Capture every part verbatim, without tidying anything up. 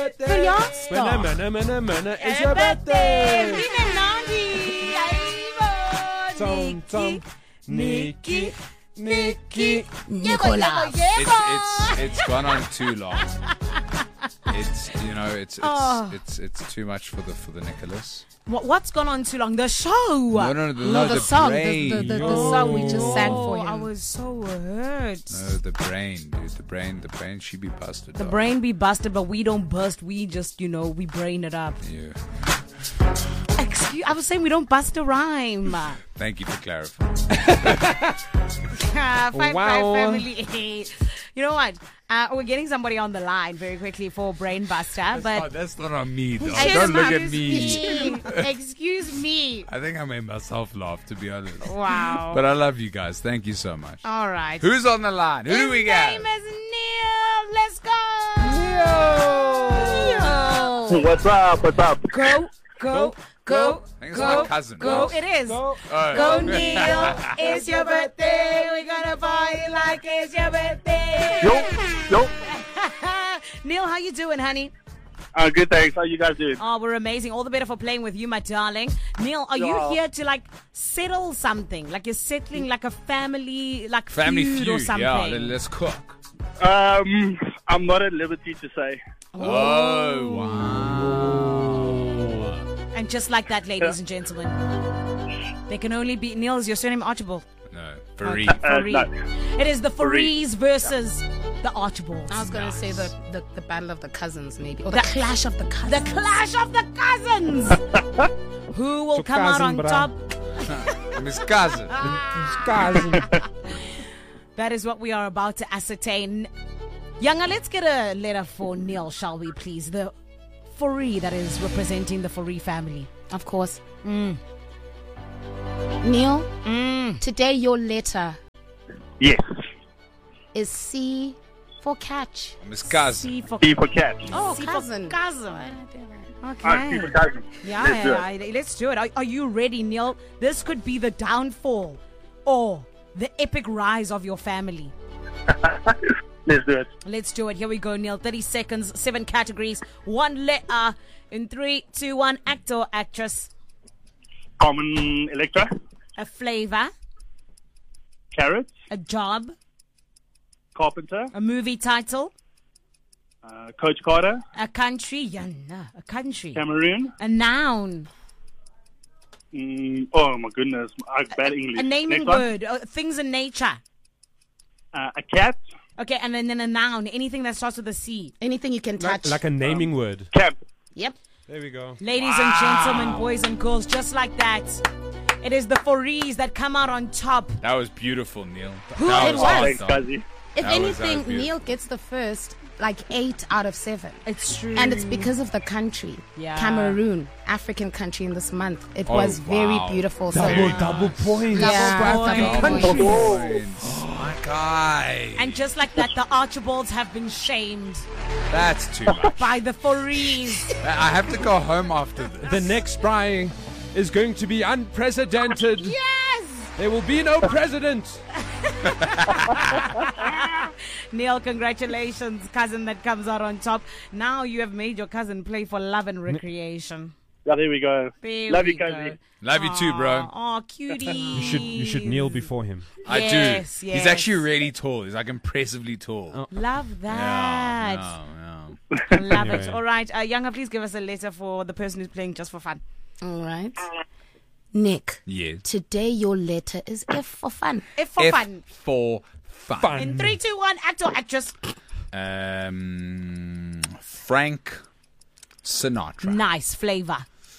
Verjaarsdag. Mana, mana, mana, it's Eh, your birthday. birthday. Viva Nandi. Aibo. Tom, Tom, Nikki, Nikki. Nicolas. It's it's it's gone on too long. It's you know it's it's Oh. it's it's too much for the for the Nicholas. What, what's gone on too long? The show. No, no, no, the, No, no, the, the song, the, brain. the, the, the Oh. song we just sang for Oh, him. I was so hurt. No, the brain, dude. The brain, the brain should be busted. The dog. brain be busted, but we don't bust. We just, you know, we brain it up. Yeah. Excuse, I was saying we don't bust a rhyme. Thank you for clarifying. five Wow. five family. You know what? Uh, we're getting somebody on the line very quickly for Brain Buster, Oh, but that's not on me, dog. Excuse Don't look at me. me. Excuse me. I think I made myself laugh, to be honest. Wow. But I love you guys. Thank you so much. All right. Who's on the line? Who His do we got? name is Neil. Let's go. Neil. What's up? What's up? Go, go, go, I think it's go, my cousin. go. It is. Go. Oh. Go, Neil. It's your birthday. We're gonna party like it's your birthday. Yo, yo. Neil, how you doing, honey? Uh, good, thanks. How you guys doing? Oh, we're amazing. All the better for playing with you, my darling. Neil, are you Yeah. here to like settle something? Like you're settling like a family, like Family feud, feud. or something? Yeah, let- let's cook. Um, I'm not at liberty to say. Oh, wow. And just like that, ladies and gentlemen, there can only be Neil. Is your surname Archibald? No, Fareed. Uh, Fareed. no. It is the Farees versus the Archibalds. I was going to say the, the, the battle of the cousins, maybe. Or the, The- clash of the cousins. The clash of the cousins. Who will To come out cousin, on bra. top? Miss Cousin. Cousin. That is what we are about to ascertain. Younger, let's get a letter for Neil, shall we, please? The Faree that is representing the Faree family. Of course. Mm. Neil, Mm. today your letter Yes. is C for catch. Miss Cousin. C for B for cat. Oh, C cousin. For cousin. Uh, C Okay. for cousin. Yeah, Let's do yeah, yeah, let's do it. Are, are you ready, Neil? This could be the downfall or the epic rise of your family. Let's do it. Let's do it. Here we go, Neil. thirty seconds, seven categories, one letter. In three, two, one. Actor, actress, Common Electra. a flavor, Carrots. a job, Carpenter. a movie title, Uh, Coach Carter. a country, yana, a country, Cameroon. a noun, Mm, oh my goodness. I bad English. a naming Next one. word, uh, things in nature. Uh, a cat. Okay, and then, then a noun, anything that starts with a C. Anything you can Like, touch. like a naming word. Camp. Yep. There we go. Ladies and gentlemen, boys and girls, just like that, it is the Farees that come out on top. That was beautiful, Neil. Who that it was? Thanks, awesome. Kazi. If That was- that anything, was beautiful. Neil gets the first, like eight out of seven. It's true. And it's because of the country. Yeah. Cameroon, African country in this month. It Oh, was very wow. beautiful. So Double, double points. Yeah, Double double points. points. Oh, my guy. And just like that, the Archibalds have been shamed That's too much. by the Farees. I have to go home after this. The next spry is going to be unprecedented. Yes! There will be no president. Neil, congratulations, cousin that comes out on top. Now you have made your cousin play for love and recreation. Yeah, there we go. There Love we you, Kazi. go. Love you too, bro. Oh, cutie. You should you should kneel before him. I Yes, do. yes. He's actually really tall. He's like impressively tall. Oh. Love that. Yeah, yeah, I love it. Anyway. All right. Uh, Younger, please give us a letter for the person who's playing just for fun. All right. Nick, yeah. today your letter is F for fun. If for F fun. for fun. Fun. In three, two, one, actor, actress. Um, Frank Sinatra. Nice flavor.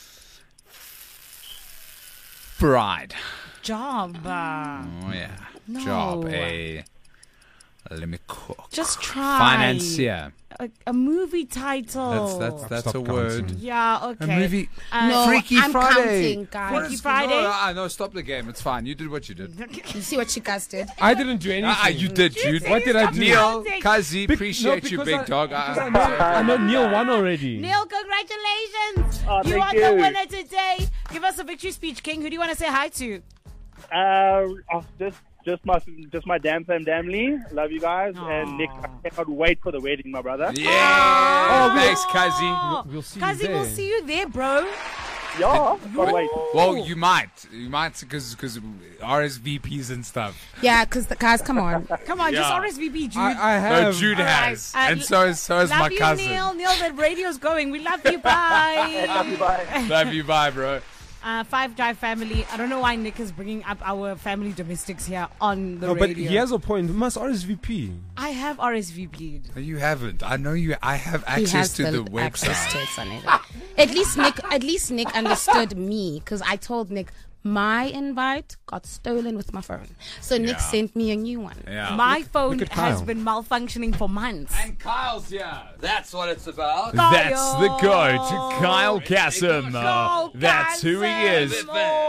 Bride. Job. Uh, Oh yeah. No. Job. A. Let me cook. just try. Financier. A, a movie title. That's that's that's Stop a word. counting. Yeah, A okay. movie. Uh, No, Freaky I'm Friday. counting, guys. What Freaky is- Friday? No, no, no, stop the game. It's fine. You did what you did. You see what you guys did? I didn't do anything. Ah, you did, dude. What did I do? Neil, Counting. Kazi, Bec- appreciate no, you, because big I- dog. because I Ah, know, I know Neil won already. Neil, congratulations. Oh, you thank are the you. winner today. Give us a victory speech, King. Who do you want to say hi to? Uh, oh, just just my just my damn fam family. Love you guys. And Nick, I cannot wait for the wedding, my brother. Yeah. Oh, Thanks, Kazi. We'll see Kazi, you there. we'll see you there, bro. Yeah, can't wait. Well, you might. You might because because R S V Ps and stuff. Yeah, because the guys, come on. Come on, just Yeah. R S V P, Jude. I, I No, have. Jude All right. has. Uh, and so is, so is love my you, cousin. Neil. Neil, the radio's going. We love you. Bye. Love you, bye. Love you, bye, bro. Uh, Five Drive family. I don't know why Nick is bringing up our family domestics here on the No, but radio. he has a point. We must R S V P. I have R S V P'd. No, you haven't. I know you. I have He access has to the, the access website. to it, Sonny. At least Nick, at least Nick understood me because I told Nick my invite got stolen with my phone, so Nick Yeah. sent me a new one. Yeah. My phone look at has Kyle. been malfunctioning for months. and Kyle's here. That's what it's about. That's the goat, Kyle Kasim. Go, that's who he is. Kasim.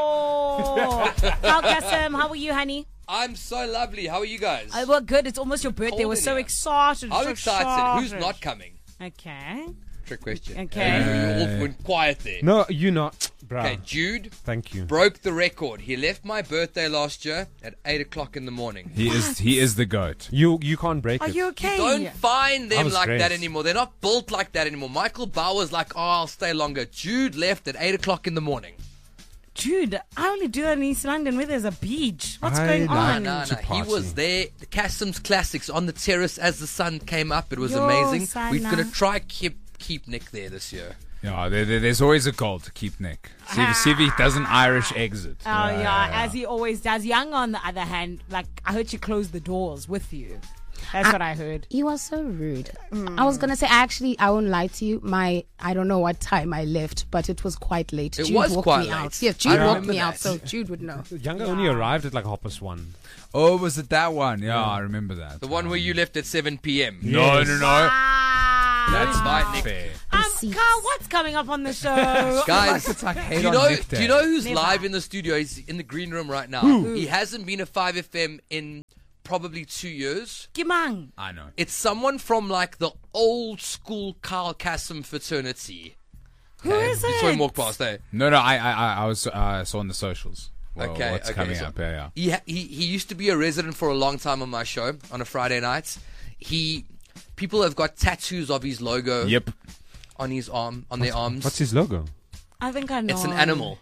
Oh. Kyle Kasim, how are you, honey? I'm so lovely. How are you guys? Uh, well, good. It's almost your birthday. Cold We're in so here. excited. How so excited? Who's excited. not coming? Okay. Trick question. Okay. You all went quiet there. No, you not, bro. Okay, Jude Thank you. broke the record. He left my birthday last year at eight o'clock in the morning. He is. He is the goat. You you can't break Are it. you okay? Don't find I them was like great. that anymore. They're not built like that anymore. Michael Bauer's like, oh, I'll stay longer. Jude left at eight o'clock in the morning. Dude, I only do that in East London where there's a beach. What's I going like- on? No, no, to no. He party. was there. The Cassim's Classics on the terrace as the sun came up. It was Yo, amazing. Sana. We're going to try keep keep Nick there this year. Yeah, there, there- there's always a goal to keep Nick. See if, see if he doesn't Irish exit. Oh, yeah, as he always does. Young, on the other hand, like, I heard you close the doors with you. That's what I heard. You are so rude. I was gonna say, actually, I won't lie to you. My, I don't know what time I left, but it was quite late. It Jude was walked quite me late. out. Yes, I Jude walked remember me out, that. so Jude would know. Younger only arrived at like half past one. Oh, was it that one? Yeah, I remember that. The one where you left at seven p.m. No, Yes. no, no. Ah. That's Bye, not Nick. fair. Um, Receipts. Carl, what's coming up on the show? Guys, It's like hate do you on know? Nick Do Day. you know who's Never. live in the studio? He's in the green room right now. He hasn't been a five F M in probably two years. Kimang. I know. It's someone from like the old school Carl Cassim fraternity. Who is You saw him it? walk past, eh? No, no. I, I, I- I was uh, saw on the socials. Well, Okay, what's okay, coming so- up? Yeah, yeah. He, ha- he he used to be a resident for a long time on my show on a Friday night. He people have got tattoos of his logo Yep. on his arm on their arms. What's his logo? I think I know. It's an animal.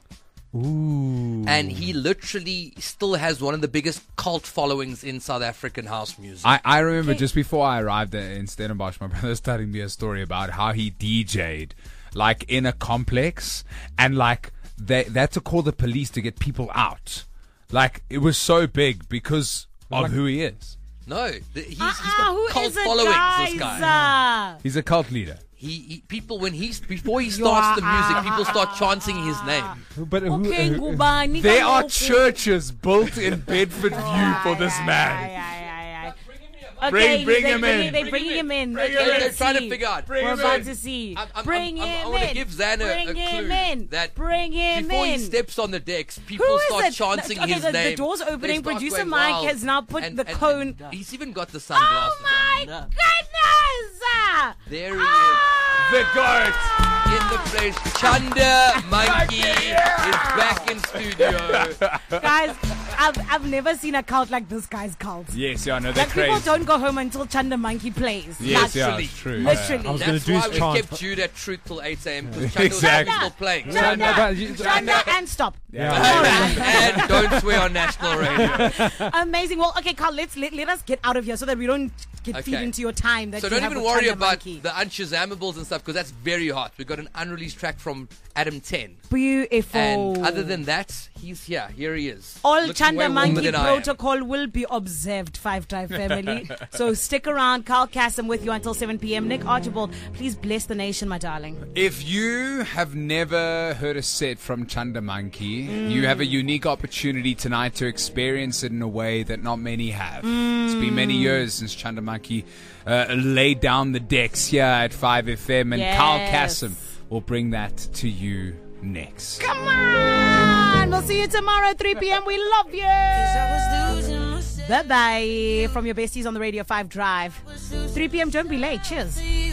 Ooh. And he literally still has one of the biggest cult followings in South African house music. I, I remember Okay. just before I arrived at- in Stellenbosch, my brother was telling me a story about how he D J'd like in a complex and like they, they had to call the police to get people out. Like it was so big because of Like- who he is. no, th- he's, he's Ah, got who cult is it, followings, guys? this guy. Uh, He's a cult leader. He, he people when he's before he starts the music, people start chanting his name. But who, okay, who- Ngubani, There are Kaloku. churches built in Bedford View for this Aye, man. aye, aye, aye, aye. Bring- Okay, bring they, him bring, in. They bringing him in. They're, Okay, they're let's trying see. to figure out. We're him about in. to see. I'm, I'm, Bring I'm, him I want in. to give Xana Bring a him clue in. that Bring him before in. he steps on the decks, people Who is start it? chanting Okay, his the, name. the door's They opening. start Producer going Mike wild. has now put And- the and- cone. He's even got the sunglasses. Oh my on. goodness! There he Ah! The goat. in the place. Chanda Monkey is back in studio. Guys, I've I've never seen a cult like this guy's cult. Yes, yeah, no, they're Like people crazy. don't go home until Chanda Monkey plays. Yes, yeah, Literally. it's true. Literally. I was gonna That's do why his we chant. kept Jude at Truth till eight a.m. because Chanda Exactly. was still playing. No, Chanda, no, but you- Chanda, and stop. Yeah. All right. And don't swear on national radio. Amazing. Well, okay, Carl, let's let, let us get out of here so that we don't get Okay. feed into your time. That So you don't have even with worry Chanda about Monkey. the unshazamables and stuff because that's very hot. We got an unreleased track from Adam ten. Beautiful. And other than that, he's here. Here he is. all Looking way Chanda warmer Monkey than I am. protocol will be observed, Five Drive family. So stick around. Carl Cassim with you until seven p.m. Nick Archibald, please bless the nation, my darling. If you have never heard a set from Chanda Monkey, you have a unique opportunity tonight to experience it in a way that not many have. It's been many years since Chanda Monkey uh, laid down the decks here at five F M, and Carl Yes. Cassim will bring that to you next. Come on. We'll see you tomorrow at three p.m. We love you. Bye-bye. From your besties on the Radio five Drive. three p.m. Don't be late. Cheers.